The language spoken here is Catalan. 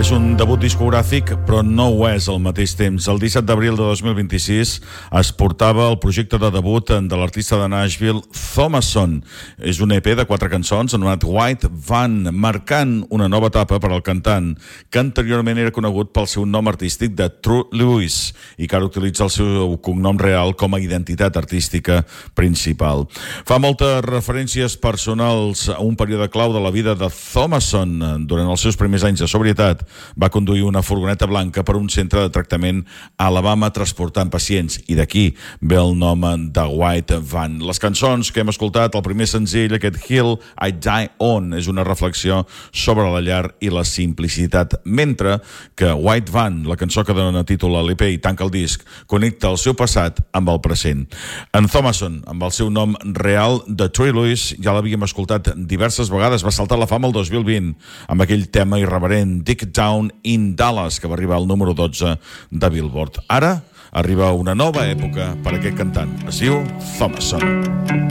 És un debut discogràfic, però no ho és al mateix temps. El 17 d'abril de 2026 es portava el projecte de debut de l'artista de Nashville, Thomason. És un EP de 4 cançons anomenat White Van, marcant una nova etapa per al cantant, que anteriorment era conegut pel seu nom artístic de True Lewis i que ara utilitza el seu cognom real com a identitat artística principal. Fa moltes referències personals a un període clau de la vida de Thomason. Durant els seus primers anys de sobrietat, va conduir una furgoneta blanca per un centre de tractament a Alabama transportant pacients, i d'aquí ve el nom de White Van. Les cançons que hem escoltat, el primer senzill, aquest Hill I Die On, és una reflexió sobre la llar i la simplicitat, mentre que White Van, la cançó que dona títol a l'EP i tanca el disc, connecta el seu passat amb el present. En Thomason, amb el seu nom real de True Lewis, ja l'havíem escoltat diverses vegades, va saltar a la fama el 2020 amb aquell tema irreverent Dick Down in Dallas, que va arribar al número 12 de Billboard. Ara arriba una nova època per a aquest cantant. Es diu Thomason.